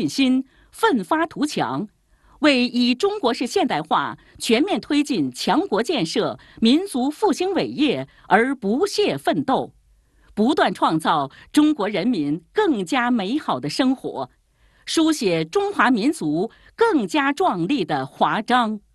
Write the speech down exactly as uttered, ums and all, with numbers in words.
信心，奋发图强，为以中国式现代化全面推进强国建设、民族复兴伟业而不懈奋斗，不断创造中国人民更加美好的生活，书写中华民族更加壮丽的华章。